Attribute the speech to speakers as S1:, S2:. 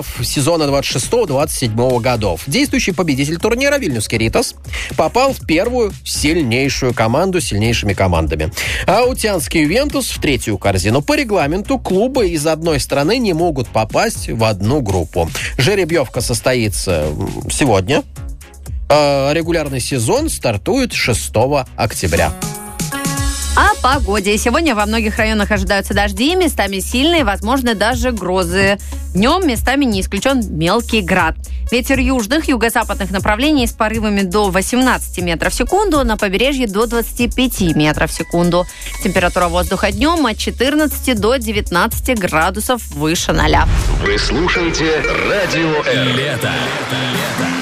S1: сезона 26-27 годов. Действующий победитель турнира Вильнюсский Ритас попал в первую сильнейшую команду с сильнейшими командами. А Аутианский Ювентус в третью корзину. По регламенту клубы из одной страны не могут попасть в одну группу. Жеребьевка состоится сегодня. Регулярный сезон стартует 6 октября.
S2: О погоде. Сегодня во многих районах ожидаются дожди, местами сильные, возможны даже грозы. Днем местами не исключен мелкий град. Ветер южных, юго-западных направлений с порывами до 18 метров в секунду, на побережье до 25 метров в секунду. Температура воздуха днем от 14 до 19 градусов выше 0.
S3: Вы слушаете Радио Р.
S4: Лето.